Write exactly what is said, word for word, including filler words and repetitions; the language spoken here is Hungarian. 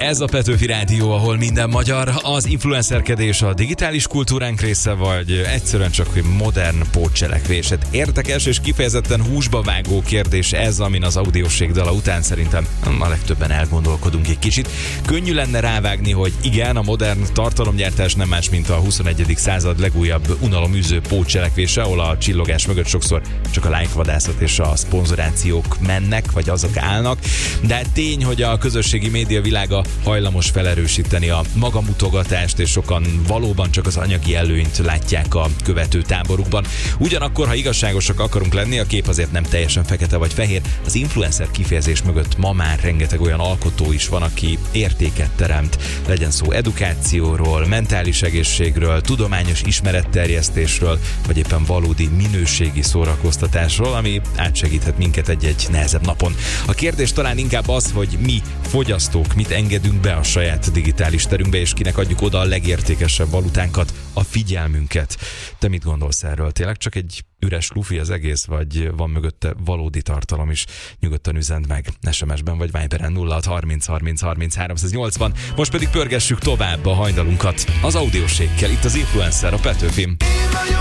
Ez a Petőfi Rádió, ahol minden magyar. Az influencerkedés a digitális kultúránk része, vagy egyszerűen csak hogy modern pótcselekvés. Érdekes és kifejezetten húsba vágó kérdés ez, amin az Audiósség dala után szerintem a legtöbben elgondolkodunk egy kicsit. Könnyű lenne rávágni, hogy igen, a modern tartalomgyártás nem más, mint a huszonegyedik század legújabb unaloműző pótcselekvése, ahol a csillogás mögött sokszor csak a like-vadászat és a szponzorációk mennek, vagy azok állnak. De tény, hogy a közösségi média világa hajlamos felerősíteni a magamutogatást, és sokan valóban csak az anyagi előnyt látják a követő táborukban. Ugyanakkor, ha igazságosak akarunk lenni, a kép azért nem teljesen fekete vagy fehér. Az influencer kifejezés mögött ma már rengeteg olyan alkotó is van, aki értéket teremt. Legyen szó edukációról, mentális egészségről, tudományos ismeretterjesztésről, vagy éppen valódi minőségi szórakoztatásról, ami átsegíthet minket egy-egy nehezebb napon. A kérdés talán inkább az, hogy mi, fogyasztók, mit engedünk be a saját digitális terünkbe, és kinek adjuk oda a legértékesebb valutánkat, a figyelmünket. Te mit gondolsz erről? Tényleg csak egy üres lufi az egész, vagy van mögötte valódi tartalom is? Nyugodtan üzend meg es em es-ben vagy Viberen nulla hat harminc harminc harminc háromszáznyolcvan. Most pedig pörgessük tovább a hajnalunkat az Audiósségkel. Itt az Influencer, a Petőfim.